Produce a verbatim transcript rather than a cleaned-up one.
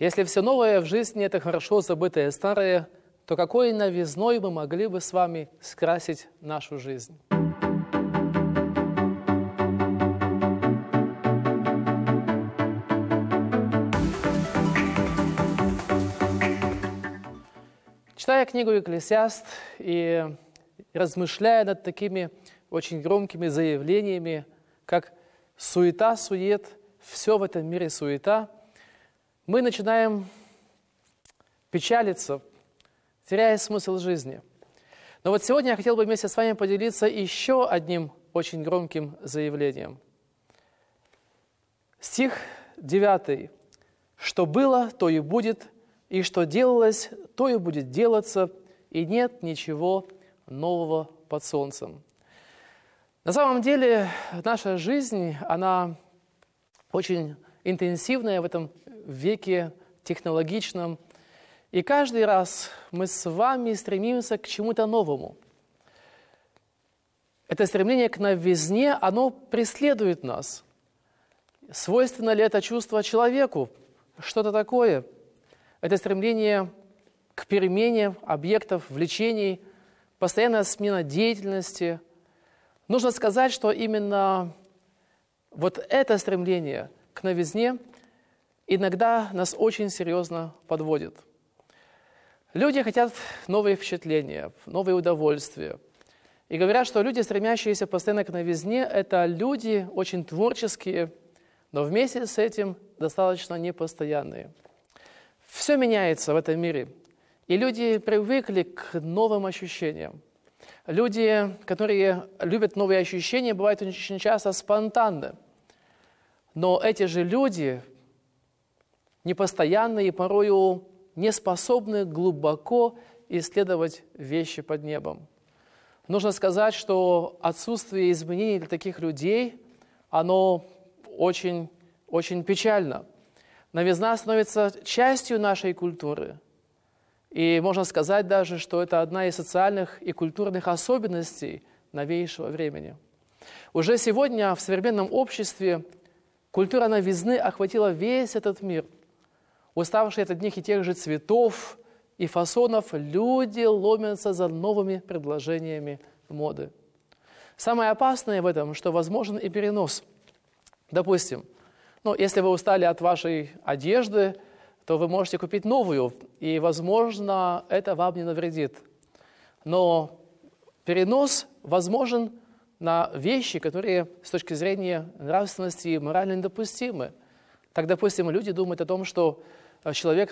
Если все новое в жизни – это хорошо забытое старое, то какой новизной мы могли бы с вами скрасить нашу жизнь? Читая книгу «Экклесиаст» и размышляя над такими очень громкими заявлениями, как «суета, сует», «все в этом мире суета», мы начинаем печалиться, теряя смысл жизни. Но вот сегодня я хотел бы вместе с вами поделиться еще одним очень громким заявлением. Стих девятый. «Что было, то и будет, и что делалось, то и будет делаться, и нет ничего нового под солнцем». На самом деле наша жизнь, она очень интенсивная в этом веке технологичном. И каждый раз мы с вами стремимся к чему-то новому. Это стремление к новизне, оно преследует нас. Свойственно ли это чувство человеку? Что-то такое. Это стремление к перемене объектов, влечений, постоянная смена деятельности. Нужно сказать, что именно вот это стремление к новизне иногда нас очень серьезно подводит. Люди хотят новые впечатления, новые удовольствия. И говорят, что люди, стремящиеся постоянно к новизне, это люди очень творческие, но вместе с этим достаточно непостоянные. Все меняется в этом мире, и люди привыкли к новым ощущениям. Люди, которые любят новые ощущения, бывают очень часто спонтанны. Но эти же люди непостоянны и порою не способны глубоко исследовать вещи под небом. Нужно сказать, что отсутствие изменений для таких людей, оно очень, очень печально. Новизна становится частью нашей культуры. И можно сказать даже, что это одна из социальных и культурных особенностей новейшего времени. Уже сегодня в современном обществе культура новизны охватила весь этот мир. Уставшие от одних и тех же цветов и фасонов, люди ломятся за новыми предложениями моды. Самое опасное в этом, что возможен и перенос. Допустим, ну, если вы устали от вашей одежды, то вы можете купить новую, и, возможно, это вам не навредит. Но перенос возможен на вещи, которые с точки зрения нравственности и морально недопустимы. Так, допустим, люди думают о том, что человек